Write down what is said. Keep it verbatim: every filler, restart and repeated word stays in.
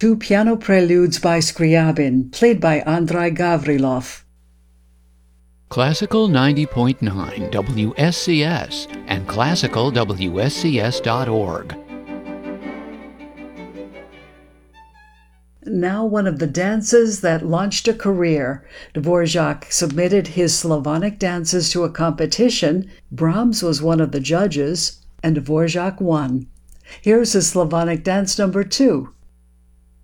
two piano preludes by Scriabin, played by Andrei Gavrilov. Classical ninety point nine W S C S and classical W S C S dot org. Now one of the dances that launched a career. Dvorak submitted his Slavonic dances to a competition. Brahms was one of the judges, and Dvorak won. Here's his Slavonic dance number two,